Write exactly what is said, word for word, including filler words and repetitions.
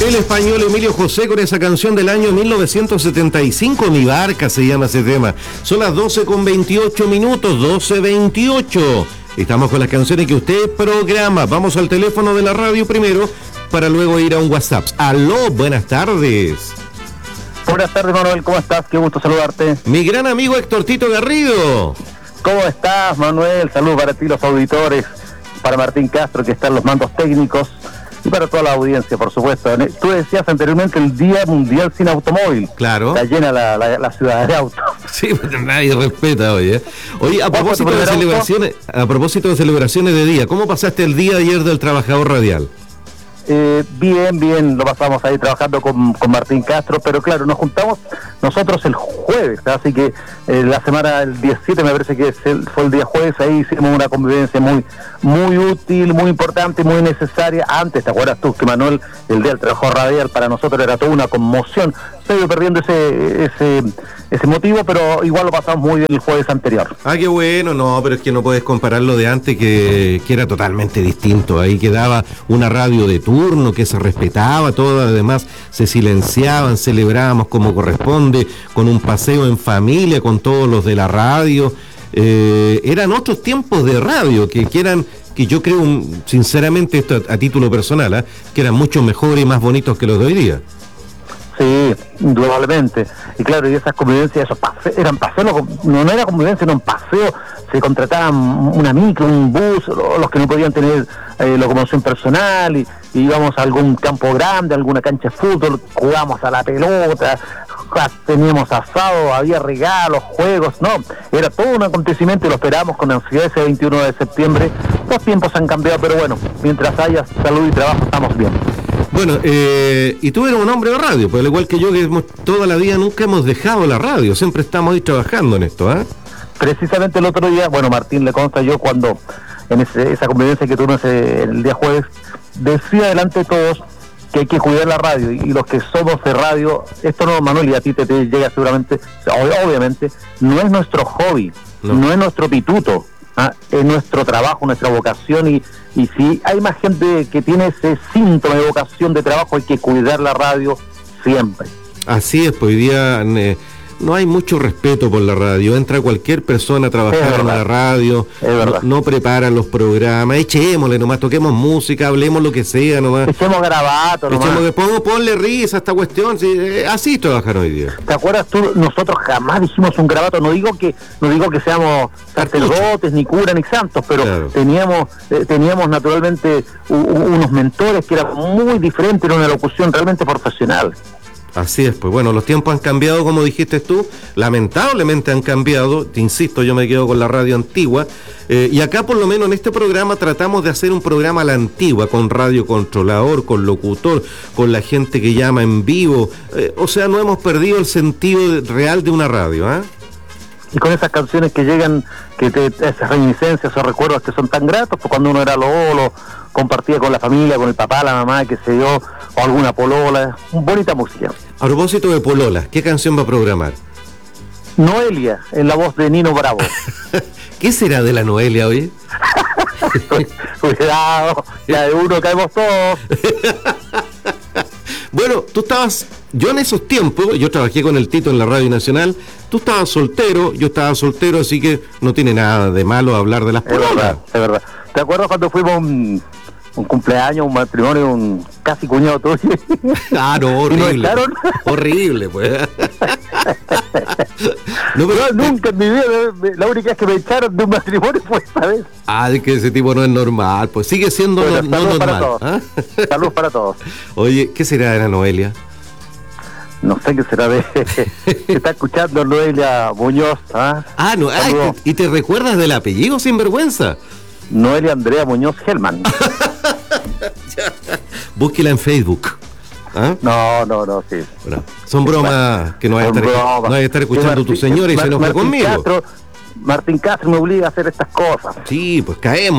El español Emilio José con esa canción del año mil novecientos setenta y cinco, Mi Barca se llama ese tema. Son las doce con veintiocho minutos, doce veintiocho. Estamos con las canciones que usted programa. Vamos al teléfono de la radio primero para luego ir a un WhatsApp. Aló, buenas tardes. Buenas tardes, Manuel, ¿cómo estás? Qué gusto saludarte. Mi gran amigo Héctor Tito Garrido. ¿Cómo estás, Manuel? Saludos para ti, los auditores, para Martín Castro, que está en los mandos técnicos, y para toda la audiencia, por supuesto. Tú decías anteriormente el Día Mundial Sin Automóvil. Claro. Está llena la, la, la ciudad de autos. Sí, pues nadie respeta hoy, ¿eh? Oye, a propósito de celebraciones, a propósito de celebraciones de día, ¿cómo pasaste el día ayer del trabajador radial? Eh, bien, bien, lo pasamos ahí trabajando con, con Martín Castro, pero claro, nos juntamos nosotros el jueves, así que eh, la semana, el diecisiete me parece que es el, fue el día jueves, ahí hicimos una convivencia muy muy útil, muy importante, muy necesaria. Antes, ¿te acuerdas tú que, Manuel, el día del trabajo radial para nosotros era toda una conmoción? Se ha ido perdiendo ese, ese, ese motivo, pero igual lo pasamos muy bien el jueves anterior. Ah, qué bueno, no, pero es que no puedes comparar lo de antes, que, que era totalmente distinto. Ahí quedaba una radio de turno que se respetaba, todo además se silenciaban, celebrábamos como corresponde, con un paseo en familia, con todos los de la radio. Eh, eran otros tiempos de radio, que, que eran, que yo creo, sinceramente, esto a, a título personal, ¿eh? que eran mucho mejores y más bonitos que los de hoy día. Sí, indudablemente. Y claro, y esas convivencias, esos paseos, eran paseos, no, no era convivencia, era un paseo, se contrataban una micro, un bus, los que no podían tener eh, locomoción personal, y, y íbamos a algún campo grande, alguna cancha de fútbol, jugábamos a la pelota, teníamos asado, había regalos, juegos, no, era todo un acontecimiento y lo esperábamos con ansiedad ese veintiuno de septiembre. Los tiempos han cambiado, pero bueno, mientras haya salud y trabajo estamos bien. Bueno, eh, y tú eres un hombre de radio, pues al igual que yo, que hemos, toda la vida nunca hemos dejado la radio, siempre estamos ahí trabajando en esto, ¿eh? Precisamente el otro día, bueno, Martín le consta, yo cuando en ese, esa convivencia que tuvimos el día jueves, decía delante de todos que hay que cuidar la radio, y, y los que somos de radio, esto no, Manuel, y a ti te, te llega seguramente, obviamente, no es nuestro hobby, no, no es nuestro pituto. Ah, es nuestro trabajo, nuestra vocación, y, y si hay más gente que tiene ese síntoma de vocación de trabajo, hay que cuidar la radio siempre. Así es, pues hoy día eh, no hay mucho respeto por la radio, entra cualquier persona a trabajar en la radio, no, no preparan los programas, echémosle nomás, toquemos música, hablemos lo que sea nomás. Echemos garabato nomás. Echemos que pongo, ponle risa a esta cuestión, sí, eh, así trabajan hoy día. ¿Te acuerdas tú? Nosotros jamás dijimos un garabato, no digo que no digo que seamos sacerdotes, ni curas, ni santos, pero claro, teníamos eh, teníamos naturalmente u, u, unos mentores que eran muy diferentes, era una locución realmente profesional. Así es, pues bueno, los tiempos han cambiado, como dijiste tú, lamentablemente han cambiado, te insisto, yo me quedo con la radio antigua, eh, y acá por lo menos en este programa tratamos de hacer un programa a la antigua, con radiocontrolador, con locutor, con la gente que llama en vivo, eh, o sea, no hemos perdido el sentido de, real de una radio, ¿ah? ¿eh? Y con esas canciones que llegan, que te, esas reminiscencias, esos recuerdos que son tan gratos, pues cuando uno era lolo, compartía con la familia, con el papá, la mamá, que se yo, o alguna polola, bonita música. A propósito de polola, ¿qué canción va a programar? Noelia, en la voz de Nino Bravo. ¿Qué será de la Noelia hoy? Cuidado, ya de uno caemos todos. Bueno, tú estabas, yo en esos tiempos, yo trabajé con el Tito en la Radio Nacional, tú estabas soltero, yo estaba soltero, así que no tiene nada de malo hablar de las pololas. Es verdad, es verdad. ¿Te acuerdas cuando fuimos un, un cumpleaños, un matrimonio, un casi cuñado tuyo? Ah, no, horrible. Horrible, pues. No, pero no, nunca en mi vida, la única vez que me echaron de un matrimonio fue esa vez. Ah, es que ese tipo no es normal, pues sigue siendo no, no normal. Para todos. ¿Ah? Salud para todos. Oye, ¿qué será de la Noelia? No sé qué será de... Se está escuchando Noelia Muñoz. ¿Ah, ah no, ah, ¿y te recuerdas del apellido, sinvergüenza? Noelia Andrea Muñoz Hellman. Búsquela en Facebook. ¿Ah? No, no, no, sí. Bueno, son bromas que no vas a estar, no vas a estar escuchando tu señora y se enoja conmigo. Castro, Martín Castro me obliga a hacer estas cosas. Sí, pues caemos.